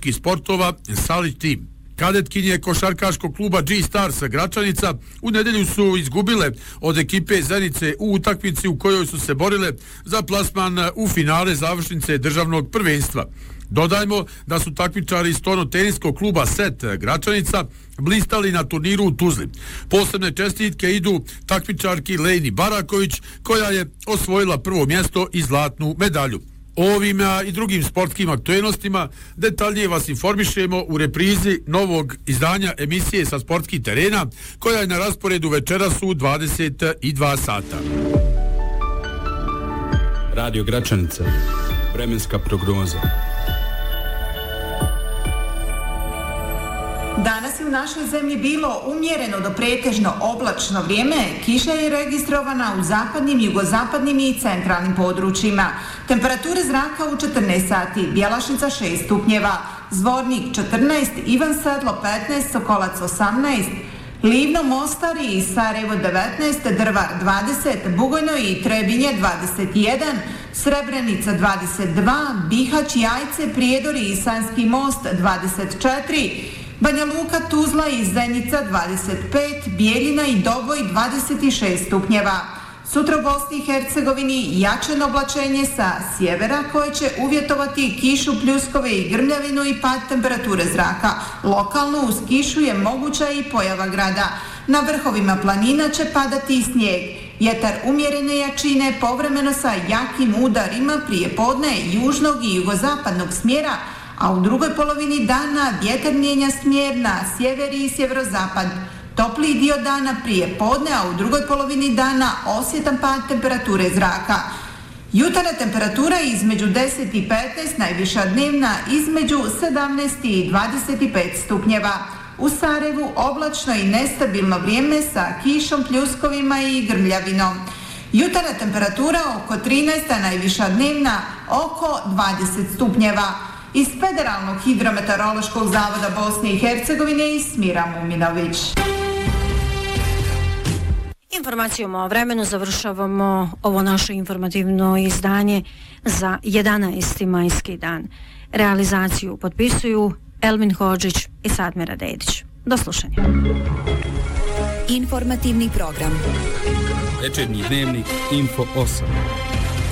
muških sportova Salić tim. Kadetkinje košarkaškog kluba G-Stars Gračanica u nedjelju su izgubile od ekipe Zenice u utakmici u kojoj su se borile za plasman u finale završnice državnog prvenstva. Dodajmo da su takmičari iz stono-teniskog kluba SET Gračanica blistali na turniru u Tuzli. Posebne čestitke idu takmičarki Lejni Baraković, koja je osvojila prvo mjesto i zlatnu medalju. O ovim i drugim sportskim aktualnostima detaljnije vas informišemo u reprizi novog izdanja emisije sa sportskih terena, koja je na rasporedu večeras u 22 sata. Radio Gračanica, vremenska prognoza. Danas je u našoj zemlji bilo umjereno do pretežno oblačno vrijeme. Kiša je registrovana u zapadnim, jugozapadnim i centralnim područjima. Temperature zraka u 14 sati, Bjelašnica 6 stupnjeva, Zvornik 14, Ivan Sedlo 15, Sokolac 18, Livno, Mostar i Sarajevo 19, Drvar 20, Bugojno i Trebinje 21, Srebrenica 22, Bihać, Jajce, Prijedor i Sanski most 24, Banja Luka, Tuzla i Zenica 25, Bijeljina i Doboj 26 stupnjeva. Sutra u Bosni i Hercegovini jačeno oblačenje sa sjevera koje će uvjetovati kišu, pljuskove i grmljavinu i pad temperature zraka. Lokalno uz kišu je moguća i pojava grada. Na vrhovima planina će padati i snijeg. Vjetar umjerene jačine povremeno sa jakim udarima prije podne južnog i jugozapadnog smjera, a u drugoj polovini dana vjetar mijenja smjer na sjever i sjeverozapad. Topliji dio dana prije podne, a u drugoj polovini dana osjetan pad temperature zraka. Jutarnja temperatura između 10 i 15, najviša dnevna između 17 i 25 stupnjeva. U Sarajevu oblačno i nestabilno vrijeme sa kišom, pljuskovima i grmljavinom. Jutarnja temperatura oko 13, a najviša dnevna oko 20 stupnjeva. Iz Federalnog hidrometeorološkog zavoda Bosne i Hercegovine i Smira Muminović. Informacijom o vremenu završavamo ovo naše informativno izdanje za 11. majski dan. Realizaciju potpisuju Elmin Hodžić i Sadmira Dedić. Do slušanja. Informativni program. Večernji dnevnik Info 8.